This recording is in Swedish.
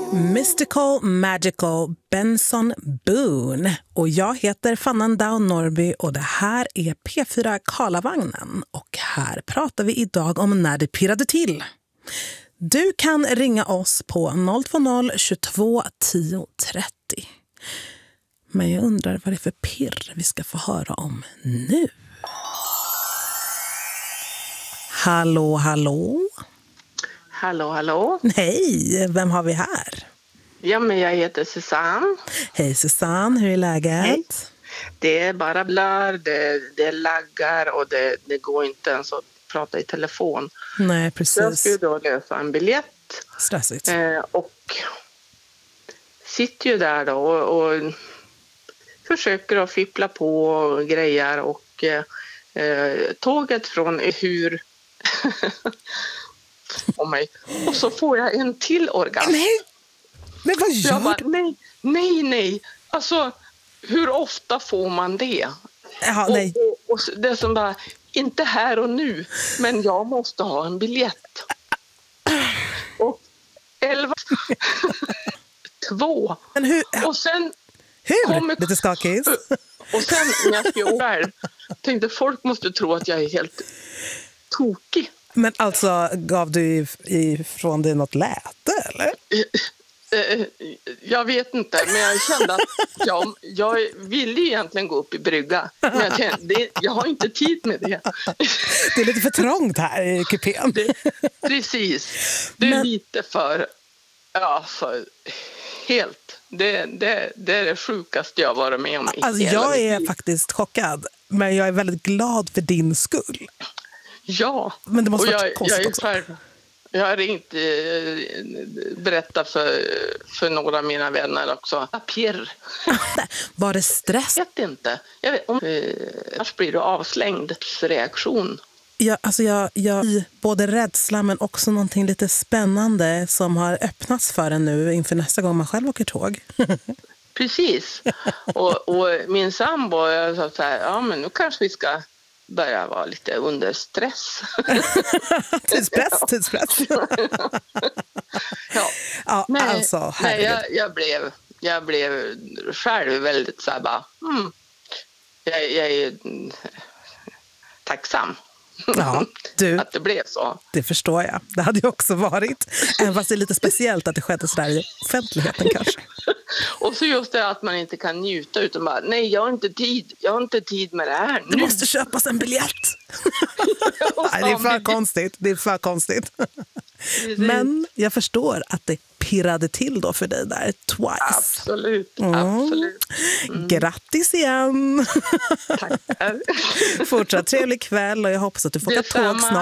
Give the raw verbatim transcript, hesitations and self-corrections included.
Mystical Magical Benson Boone. Och jag heter Fannan Dow Norby och det här är P fyra Karlavagnen. Och här pratar vi idag om när det pirrade till. Du kan ringa oss på noll två noll tjugotvå tio trettio. Men jag undrar vad det är för pirr vi ska få höra om nu. Hallå, hallå. Hallå, hallå. Hej, vem har vi här? Ja, men jag heter Susanne. Hej Susanne, hur är läget? Hej. Det är bara blör, det, det laggar och det, det går inte ens att prata i telefon. Nej, precis. Så jag skulle då lösa en biljett. Stressigt. Eh, och sitter ju där då och, och försöker att fippla på och grejer. Och eh, tåget från hur... och, mig. Och så får jag en till orgasm. Nej, men vad gör jag bara, du? nej, nej, nej. Alltså, hur ofta får man det? Jaha, och, nej. och, och det är som bara, inte här och nu, men jag måste ha en biljett. Och elva, två. Men hur? Och sen Hur? kommer, Lite skakis. och sen när jag ska åka själv, tänkte folk måste tro att jag är helt tokig. Men alltså, gav du ifrån dig något läte, eller? Jag vet inte, men jag kände att jag, jag ville egentligen gå upp i brygga. Men jag kände, det, jag har inte tid med det. Det är lite för trångt här i kupén. Det, precis. Det är men... lite för... Ja, för helt. Det, det, det är det sjukaste jag varit med om i alltså, hela jag är liv. Faktiskt chockad, men jag är väldigt glad för din skull. Ja, men det måste och vara jag, konstigt jag är också. För, jag har ringt eh, berättat för, för några av mina vänner också. Pierre. Var det stress? Jag vet inte. Jag vet, om, eh, annars blir du avslängd för reaktion. Ja, alltså jag, jag, både rädsla men också någonting lite spännande som har öppnats för en nu inför nästa gång man själv åker tåg. Precis. Och, och min sambo sa så här, ja men nu kanske vi ska börja vara lite under stress. tidspress, tidspress. ja. ja, men, alltså, men jag, jag, blev, jag blev själv väldigt så här bara, mm, jag, jag är tacksam. Ja, du, att det blev så. Det förstår jag. Det hade ju också varit. Även fast det är lite speciellt att det skedde sådär i offentligheten kanske. Och så just det att man inte kan njuta utan bara, nej jag har inte tid. Jag har inte tid med det här nu. Du måste köpa en biljett. nej, det är för konstigt. Det är för konstigt. Men jag förstår att det pirrade till då för dig där twice. Absolut, mm. absolut. Mm. Grattis igen. Tackar. Fortsatt trevlig kväll och jag hoppas att du får åka tåg snart.